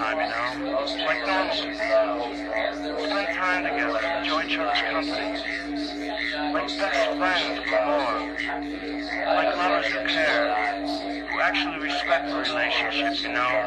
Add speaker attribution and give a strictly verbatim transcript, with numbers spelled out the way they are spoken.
Speaker 1: time, you know? Like normal people. Spend time together, enjoy each other's company. Like best friends or more. Like lovers who care, who actually respect the relationship, you know?